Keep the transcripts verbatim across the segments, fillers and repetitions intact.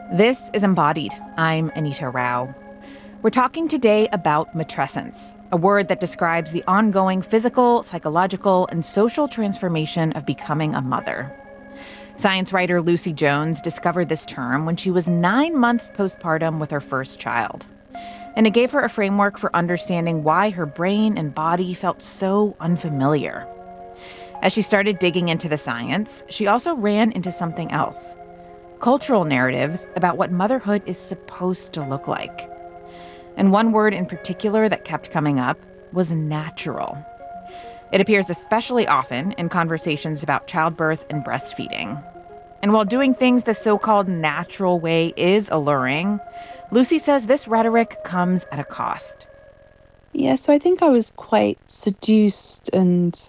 This is Embodied. I'm Anita Rao. We're talking today about matrescence, a word that describes the ongoing physical, psychological, and social transformation of becoming a mother. Science writer Lucy Jones discovered this term when she was nine months postpartum with her first child. And it gave her a framework for understanding why her brain and body felt so unfamiliar. As she started digging into the science, she also ran into something else: cultural narratives about what motherhood is supposed to look like. And one word in particular that kept coming up was natural. It appears especially often in conversations about childbirth and breastfeeding. And while doing things the so-called natural way is alluring, Lucy says this rhetoric comes at a cost. Yeah, so I think I was quite seduced and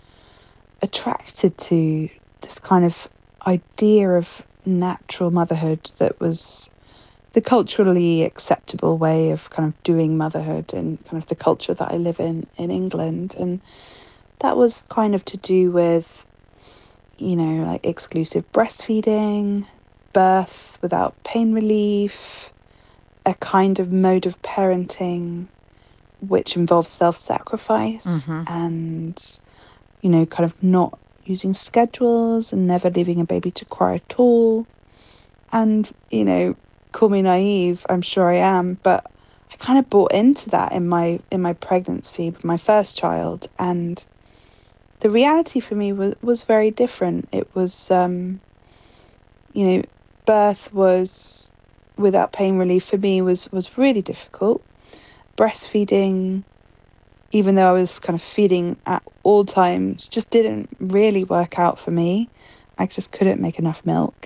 attracted to this kind of idea of natural motherhood that was the culturally acceptable way of kind of doing motherhood and kind of the culture that I live in in England. And that was kind of to do with, you know, like exclusive breastfeeding, birth without pain relief, a kind of mode of parenting which involves self-sacrifice Mm-hmm. and, you know, kind of not using schedules and never leaving a baby to cry at all. And, you know, call me naive, I'm sure I am, but I kind of bought into that in my in my pregnancy with my first child. And the reality for me was, was very different. It was, um, you know, birth was without pain relief for me was, was really difficult. Breastfeeding, even though I was kind of feeding at all times, just didn't really work out for me. I just couldn't make enough milk.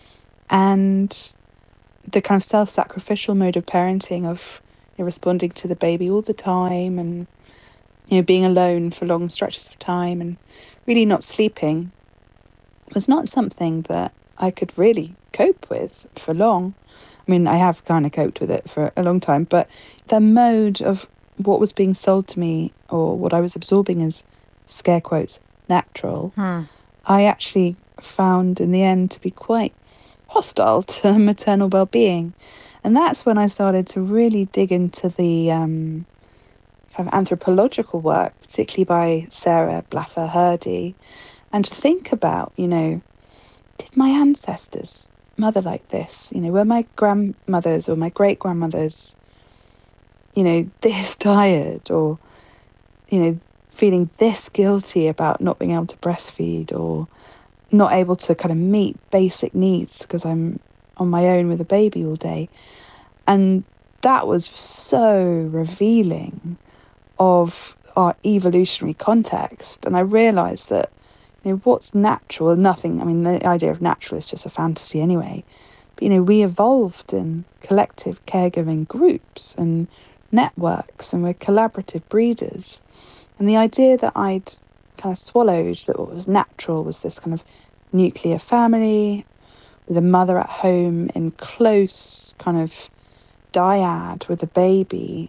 And the kind of self-sacrificial mode of parenting of, you know, responding to the baby all the time and, you know, being alone for long stretches of time and really not sleeping was not something that I could really cope with for long. I mean, I have kind of coped with it for a long time, but the mode of what was being sold to me or what I was absorbing as, scare quotes, natural, Hmm. I actually found in the end to be quite hostile to maternal well-being. And that's when I started to really dig into the um, kind of anthropological work, particularly by Sarah Blaffer Hrdy, and to think about, you know, did my ancestors mother like this? You know, were my grandmothers or my great-grandmothers, you know, this tired or, you know, feeling this guilty about not being able to breastfeed or not able to kind of meet basic needs because I'm on my own with a baby all day. And that was so revealing of our evolutionary context. And I realised that, you know, what's natural, nothing, I mean, the idea of natural is just a fantasy anyway. But, you know, we evolved in collective caregiving groups and networks, and we're collaborative breeders. And the idea that I'd kind of swallowed that what was natural was this kind of nuclear family with a mother at home in close kind of dyad with a baby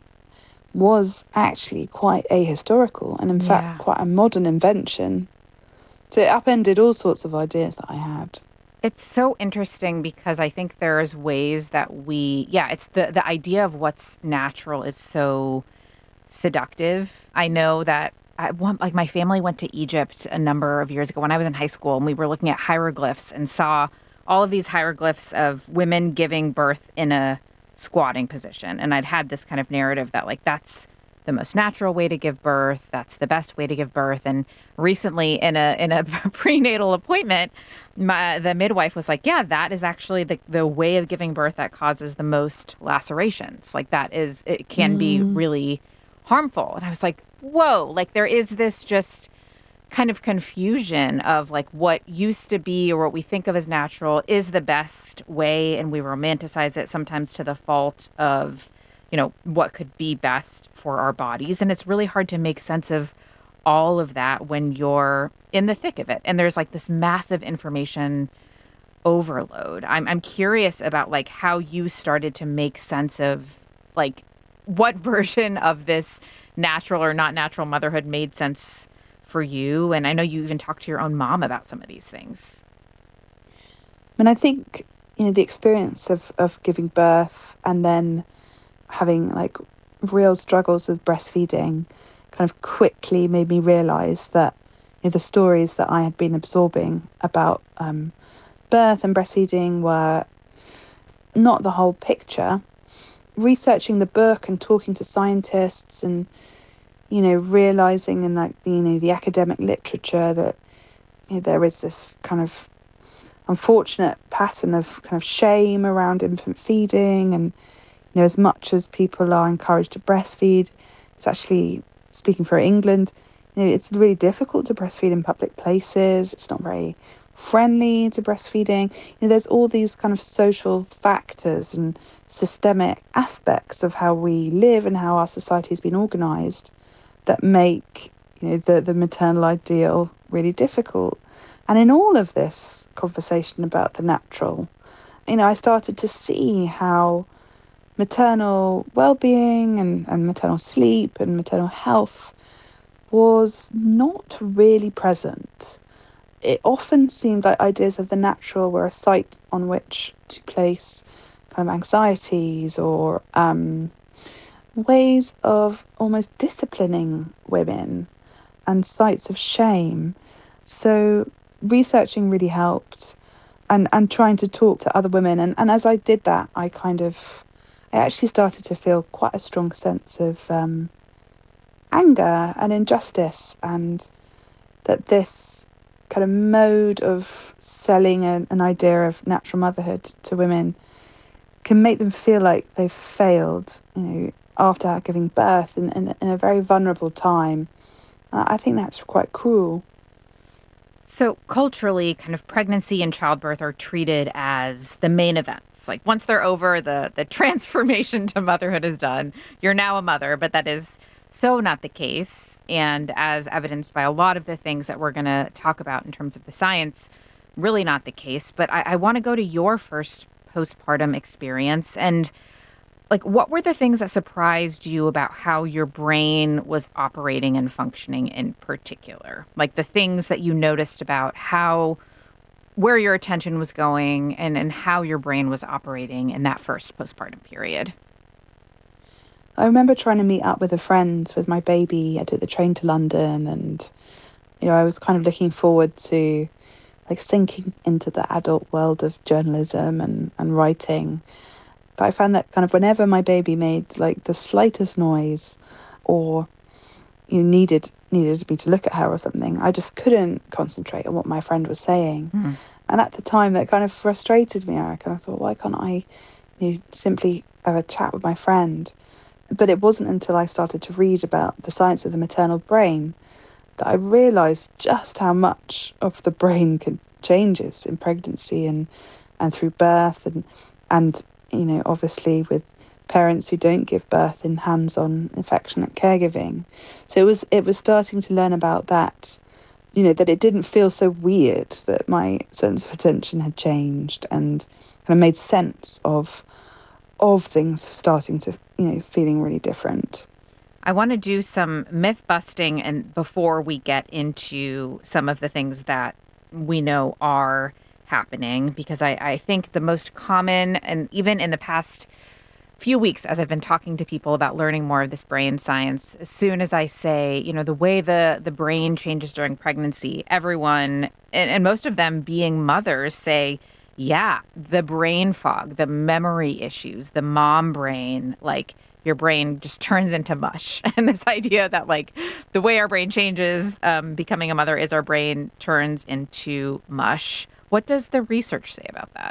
was actually quite ahistorical and in Yeah. fact quite a modern invention. So it upended all sorts of ideas that I had. It's so interesting because I think there's ways that we, yeah, it's the, the idea of what's natural is so seductive. I know that I want, like my family went to Egypt a number of years ago when I was in high school, and we were looking at hieroglyphs and saw all of these hieroglyphs of women giving birth in a squatting position. And I'd had this kind of narrative that like that's the most natural way to give birth. That's the best way to give birth. And recently in a in a prenatal appointment, my, the midwife was like, yeah, that is actually the, the way of giving birth that causes the most lacerations. Like that is, it can be really harmful. And I was like, whoa, like there is this just kind of confusion of like what used to be or what we think of as natural is the best way. And we romanticize it sometimes to the fault of, you know, what could be best for our bodies. And it's really hard to make sense of all of that when you're in the thick of it. And there's like this massive information overload. I'm I'm curious about like how you started to make sense of like what version of this natural or not natural motherhood made sense for you. And I know you even talked to your own mom about some of these things. And I think you know, the experience of, of giving birth and then having like real struggles with breastfeeding kind of quickly made me realise that, you know, the stories that I had been absorbing about um, birth and breastfeeding were not the whole picture. Researching the book and talking to scientists and, you know, realising in like, you know, the academic literature that, you know, there is this kind of unfortunate pattern of kind of shame around infant feeding, and, you know, as much as people are encouraged to breastfeed, it's actually, speaking for England, you know, it's really difficult to breastfeed in public places. It's not very friendly to breastfeeding. You know, there's all these kind of social factors and systemic aspects of how we live and how our society has been organised that make, you know, the, the maternal ideal really difficult. And in all of this conversation about the natural, you know, I started to see how maternal well-being and, and maternal sleep and maternal health was not really present. It often seemed like ideas of the natural were a site on which to place kind of anxieties or um, ways of almost disciplining women and sites of shame. So researching really helped, and, and trying to talk to other women. And, and as I did that, I kind of, I actually started to feel quite a strong sense of um, anger and injustice, and that this kind of mode of selling an, an idea of natural motherhood to women can make them feel like they've failed, you know, after giving birth in, in, in a very vulnerable time. Uh, I think that's quite cruel. So culturally, kind of pregnancy and childbirth are treated as the main events. Like once they're over, the the transformation to motherhood is done. You're now a mother, but that is so not the case. And as evidenced by a lot of the things that we're going to talk about in terms of the science, really not the case. But I, I want to go to your first postpartum experience. And like, what were the things that surprised you about how your brain was operating and functioning in particular? Like the things that you noticed about how, where your attention was going and, and how your brain was operating in that first postpartum period. I remember trying to meet up with a friend with my baby. I took the train to London, and, you know, I was kind of looking forward to like sinking into the adult world of journalism and, and writing. But I found that kind of whenever my baby made like the slightest noise, or, you know, needed needed me to look at her or something, I just couldn't concentrate on what my friend was saying. Mm. And at the time, that kind of frustrated me. I kind of thought, why can't I, you know, simply have a chat with my friend? But it wasn't until I started to read about the science of the maternal brain that I realised just how much of the brain can changes in pregnancy and and through birth, and and you know, obviously with parents who don't give birth in hands-on affectionate caregiving. So it was it was starting to learn about that, you know, that it didn't feel so weird, that my sense of attention had changed and kind of made sense of of things starting to, you know, feeling really different. I want to do some myth busting and before we get into some of the things that we know are happening, because I, I think the most common, and even in the past few weeks as I've been talking to people about learning more of this brain science, as soon as I say, you know, the way the, the brain changes during pregnancy, everyone, and, and most of them being mothers, say, yeah, the brain fog, the memory issues, the mom brain, like your brain just turns into mush. And this idea that like the way our brain changes, um, becoming a mother, is our brain turns into mush. What does the research say about that?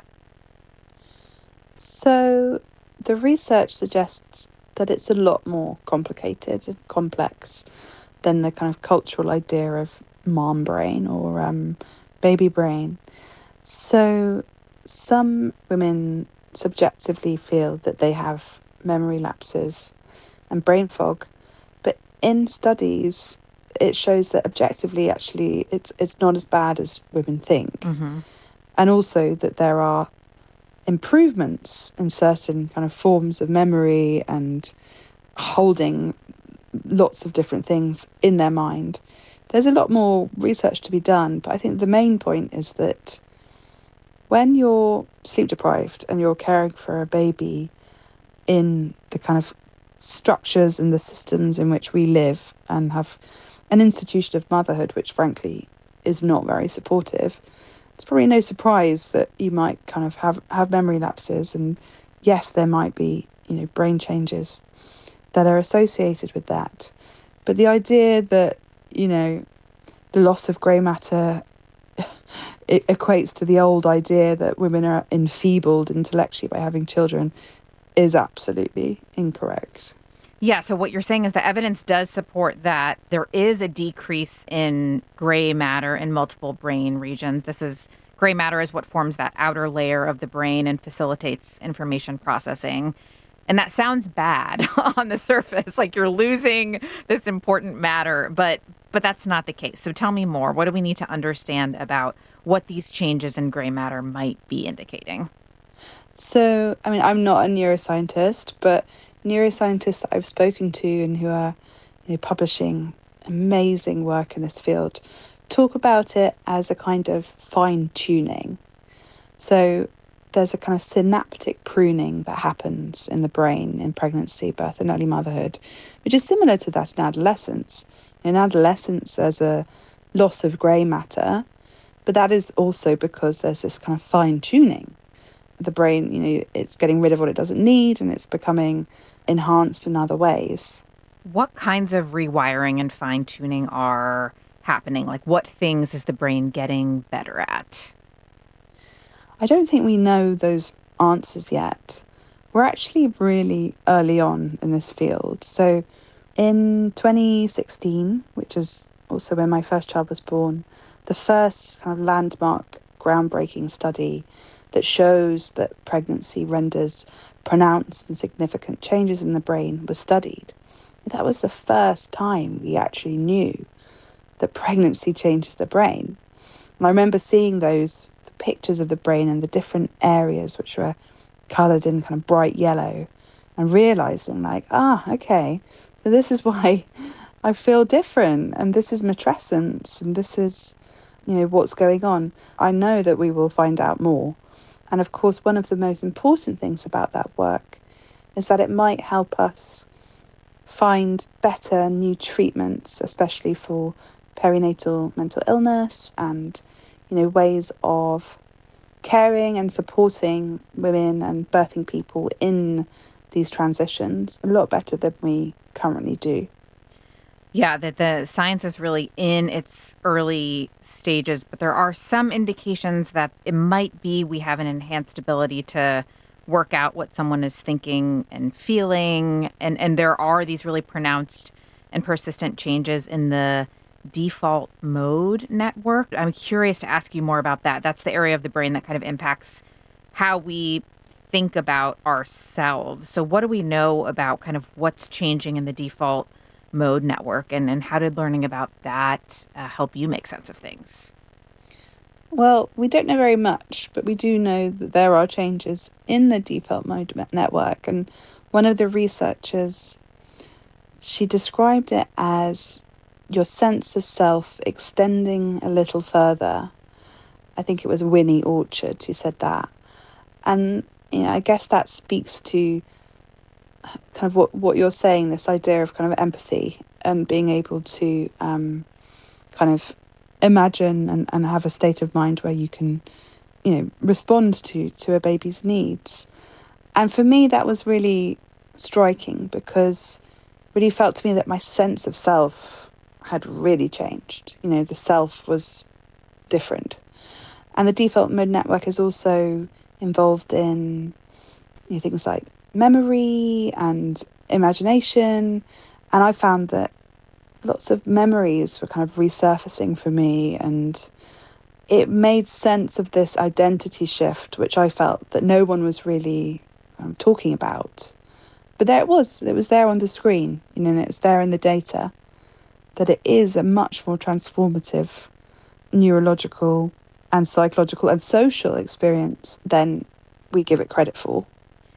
So the research suggests that it's a lot more complicated and complex than the kind of cultural idea of mom brain or um, baby brain. So some women subjectively feel that they have memory lapses and brain fog, but in studies it shows that objectively actually it's it's not as bad as women think. Mm-hmm. And also that there are improvements in certain kind of forms of memory and holding lots of different things in their mind. There's a lot more research to be done, but I think the main point is that When you're sleep deprived and you're caring for a baby in the kind of structures and the systems in which we live and have an institution of motherhood, which frankly is not very supportive, it's probably no surprise that you might kind of have, have memory lapses. And yes, there might be, you know, brain changes that are associated with that. But the idea that, you know, the loss of grey matter it equates to the old idea that women are enfeebled intellectually by having children is absolutely incorrect. Yeah, so what you're saying is the evidence does support that there is a decrease in gray matter in multiple brain regions. This is gray matter is what forms that outer layer of the brain and facilitates information processing. And that sounds bad on the surface, like you're losing this important matter, but but that's not the case. So tell me more. What do we need to understand about what these changes in gray matter might be indicating? So, I mean, I'm not a neuroscientist, but neuroscientists that I've spoken to and who are, you know, publishing amazing work in this field talk about it as a kind of fine tuning. So there's a kind of synaptic pruning that happens in the brain in pregnancy, birth, and early motherhood, which is similar to that in adolescence. In adolescence, there's a loss of grey matter, but that is also because there's this kind of fine tuning. The brain, you know, it's getting rid of what it doesn't need and it's becoming enhanced in other ways. What kinds of rewiring and fine tuning are happening? Like, what things is the brain getting better at? I don't think we know those answers yet. We're actually really early on in this field. So in twenty sixteen, which was also when my first child was born, the first kind of landmark groundbreaking study that shows that pregnancy renders pronounced and significant changes in the brain was studied. That was the first time we actually knew that pregnancy changes the brain. And I remember seeing those pictures of the brain and the different areas which were coloured in kind of bright yellow and realising like, ah, okay, so this is why I feel different and this is matrescence and this is, you know, what's going on. I know that we will find out more. And of course, one of the most important things about that work is that it might help us find better new treatments, especially for perinatal mental illness and, you know, ways of caring and supporting women and birthing people in these transitions a lot better than we currently do. Yeah, that the science is really in its early stages, but there are some indications that it might be we have an enhanced ability to work out what someone is thinking and feeling. And, and there are these really pronounced and persistent changes in the default mode network. I'm curious to ask you more about that. That's the area of the brain that kind of impacts how we think about ourselves. So what do we know about kind of what's changing in the default mode network, and, and how did learning about that uh, help you make sense of things? Well, we don't know very much, but we do know that there are changes in the default mode network. And one of the researchers, she described it as your sense of self extending a little further. I think it was Winnie Orchard who said that. And you know, I guess that speaks to kind of what, what you're saying, this idea of kind of empathy and being able to um, kind of imagine and, and have a state of mind where you can, you know, respond to, to a baby's needs. And for me, that was really striking because it really felt to me that my sense of self had really changed. You know, the self was different. And the default mode network is also involved in, you know, things like memory and imagination. And I found that lots of memories were kind of resurfacing for me, and it made sense of this identity shift, which I felt that no one was really um, talking about. But there it was, it was there on the screen, you know, and it was there in the data, that it is a much more transformative neurological and psychological and social experience than we give it credit for.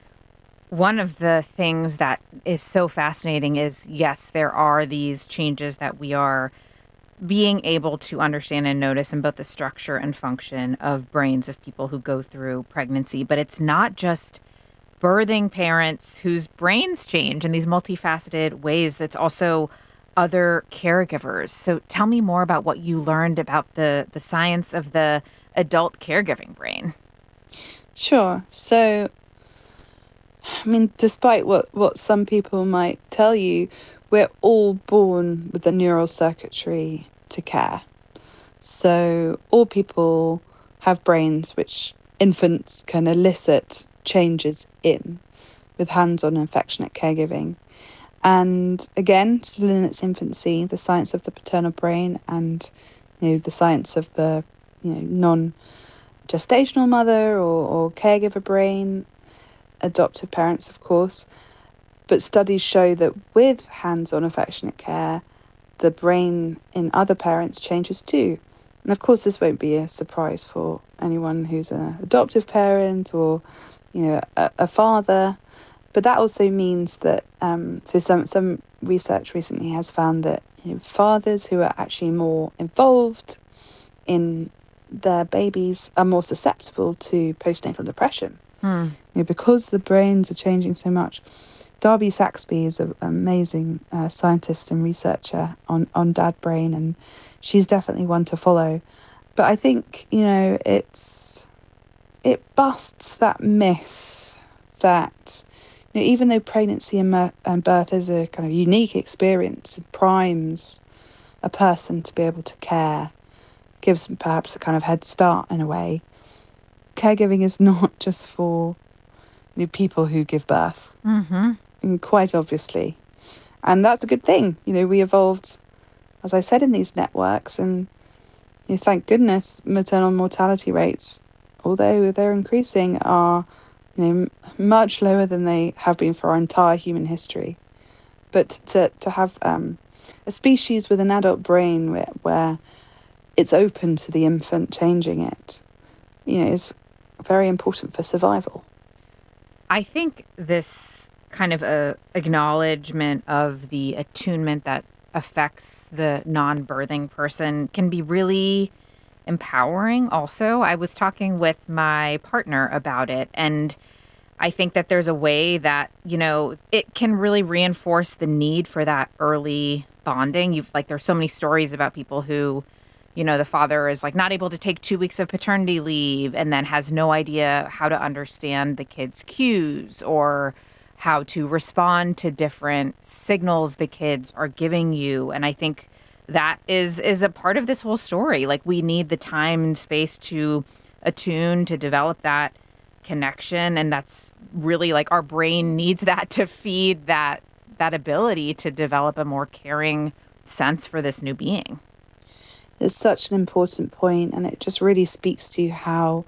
One of the things that is so fascinating is, yes, there are these changes that we are being able to understand and notice in both the structure and function of brains of people who go through pregnancy. But it's not just birthing parents whose brains change in these multifaceted ways. That's also other caregivers. So tell me more about what you learned about the, the science of the adult caregiving brain. Sure. So, I mean, despite what, what some people might tell you, we're all born with the neural circuitry to care. So all people have brains which infants can elicit changes in with hands-on affectionate caregiving. And again, still in its infancy, the science of the paternal brain and you know the science of the you know non-gestational mother or, or caregiver brain, adoptive parents, of course. But studies show that with hands-on affectionate care, the brain in other parents changes too. And of course, this won't be a surprise for anyone who's an adoptive parent or, you know, a, a father. But that also means that, um, so some, some research recently has found that you know, fathers who are actually more involved in their babies are more susceptible to postnatal depression. Hmm. You know, because the brains are changing so much. Darby Saxby is an amazing uh, scientist and researcher on, on dad brain, and she's definitely one to follow. But I think, you know, it's it busts that myth that, you know, even though pregnancy and, mer- and birth is a kind of unique experience, it primes a person to be able to care, gives them perhaps a kind of head start in a way. Caregiving is not just for you know, people who give birth. Mm-hmm. And quite obviously. And that's a good thing. You know, we evolved, as I said, in these networks, and you know, thank goodness maternal mortality rates, although they're increasing, are you know much lower than they have been for our entire human history. But to to have um, a species with an adult brain where, where it's open to the infant changing it, you know, is very important for survival. I think this kind of a acknowledgement of the attunement that affects the non-birthing person can be really empowering also. I was talking with my partner about it, and I think that there's a way that, you know, it can really reinforce the need for that early bonding. You've like there's so many stories about people who, you know, the father is like not able to take two weeks of paternity leave and then has no idea how to understand the kid's cues or how to respond to different signals the kids are giving you. And I think that is is a part of this whole story. Like we need the time and space to attune, to develop that connection. And that's really like our brain needs that to feed that that ability to develop a more caring sense for this new being. It's such an important point, and it just really speaks to how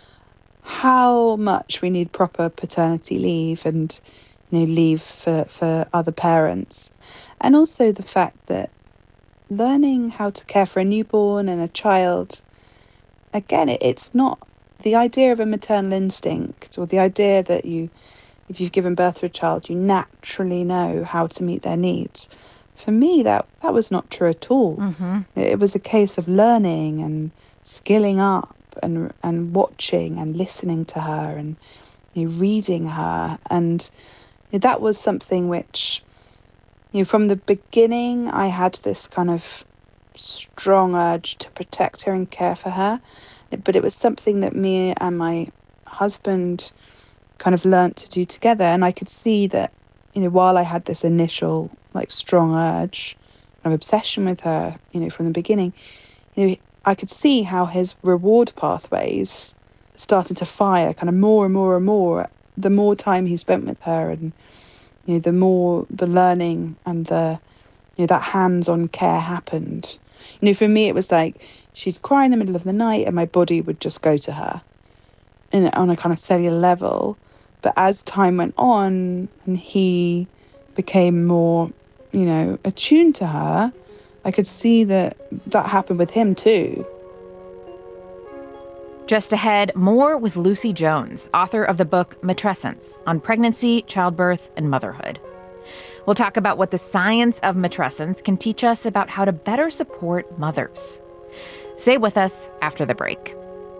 how much we need proper paternity leave and you know leave for, for other parents. And also the fact that learning how to care for a newborn and a child, again, it, it's not the idea of a maternal instinct or the idea that you, if you've given birth to a child, you naturally know how to meet their needs. For me, that, that was not true at all. Mm-hmm. It was a case of learning and skilling up and and watching and listening to her and you know, reading her. And you know, that was something which, you know, from the beginning, I had this kind of strong urge to protect her and care for her. But it was something that me and my husband kind of learnt to do together. And I could see that, you know, while I had this initial like strong urge of obsession with her, you know, from the beginning, you know, I could see how his reward pathways started to fire kind of more and more and more the more time he spent with her, and you know, the more the learning and the you know that hands-on care happened. You know, for me it was like she'd cry in the middle of the night and my body would just go to her in on a kind of cellular level. But as time went on and he became more, you know, attuned to her, I could see that that happened with him too. Just ahead, more with Lucy Jones, author of the book Matrescence on pregnancy, childbirth, and motherhood. We'll talk about what the science of matrescence can teach us about how to better support mothers. Stay with us after the break.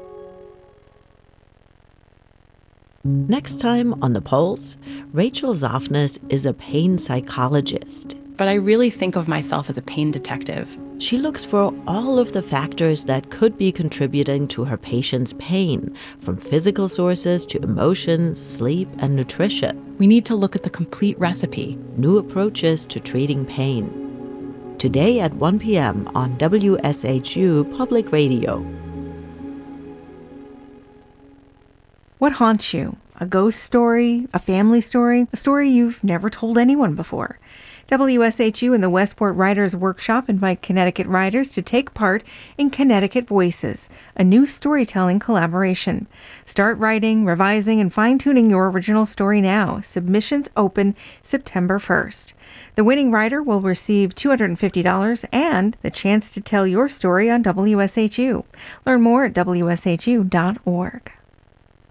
Next time on The Pulse, Rachel Zoffness is a pain psychologist. But I really think of myself as a pain detective. She looks for all of the factors that could be contributing to her patient's pain, from physical sources to emotions, sleep, and nutrition. We need to look at the complete recipe. New approaches to treating pain. Today at one p.m. on W S H U Public Radio. What haunts you? A ghost story? A family story? A story you've never told anyone before? W S H U and the Westport Writers Workshop invite Connecticut writers to take part in Connecticut Voices, a new storytelling collaboration. Start writing, revising, and fine-tuning your original story now. Submissions open September first. The winning writer will receive two hundred fifty dollars and the chance to tell your story on W S H U. Learn more at W S H U dot org.